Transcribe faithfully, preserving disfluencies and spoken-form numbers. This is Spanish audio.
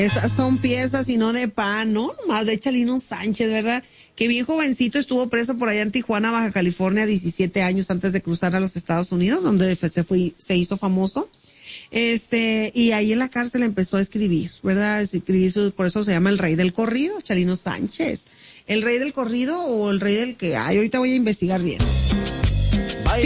Esas son piezas y no de pan, ¿no? Más de Chalino Sánchez, ¿verdad? Que bien jovencito estuvo preso por allá en Tijuana, Baja California, diecisiete años antes de cruzar a los Estados Unidos, donde se fue, se hizo famoso. Este, y ahí en la cárcel empezó a escribir, ¿verdad? Escribir, su, por eso se llama el rey del corrido, Chalino Sánchez. El rey del corrido o el rey del que, ay, ahorita voy a investigar bien.